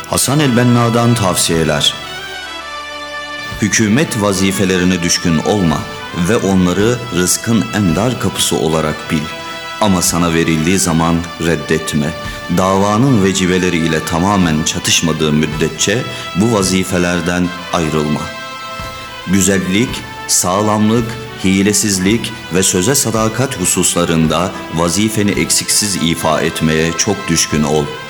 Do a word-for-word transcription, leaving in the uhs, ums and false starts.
Hasan el-Benna'dan tavsiyeler. Hükümet vazifelerine düşkün olma ve onları rızkın en dar kapısı olarak bil. Ama sana verildiği zaman reddetme. Davanın veciveleriyle tamamen çatışmadığı müddetçe bu vazifelerden ayrılma. Güzellik, sağlamlık, hilesizlik ve söze sadakat hususlarında vazifeni eksiksiz ifa etmeye çok düşkün ol.